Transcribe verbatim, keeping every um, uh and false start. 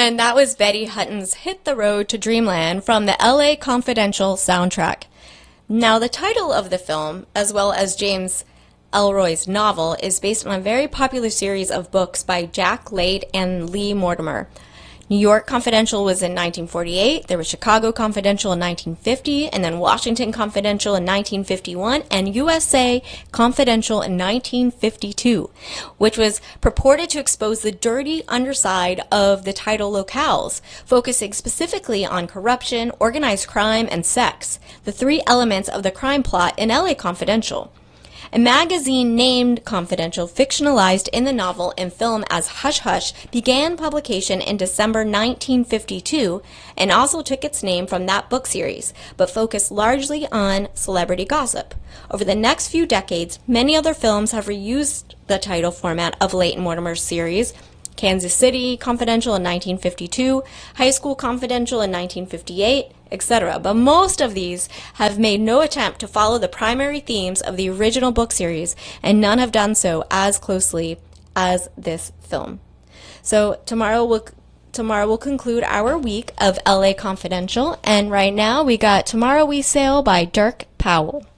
And that was Betty Hutton's Hit the Road to Dreamland from the L A Confidential soundtrack. Now, the title of the film, as well as James Ellroy's novel, is based on a very popular series of books by Jack Lade and Lee Mortimer. New York Confidential was in nineteen forty-eight, there was Chicago Confidential in nineteen fifty, and then Washington Confidential in nineteen fifty-one, and U S A Confidential in nineteen fifty-two, which was purported to expose the dirty underside of the title locales, focusing specifically on corruption, organized crime, and sex, the three elements of the crime plot in L A Confidential. A magazine named Confidential, fictionalized in the novel and film as Hush Hush, began publication in December nineteen fifty-two and also took its name from that book series, but focused largely on celebrity gossip. Over the next few decades, many other films have reused the title format of Lade and Mortimer's series. Kansas City Confidential in nineteen fifty-two, High School Confidential in nineteen fifty-eight, et cetera. But most of these have made no attempt to follow the primary themes of the original book series, and none have done so as closely as this film. So tomorrow we'll, tomorrow we'll conclude our week of L A Confidential, and right now we got Tomorrow We Sail by Dirk Powell.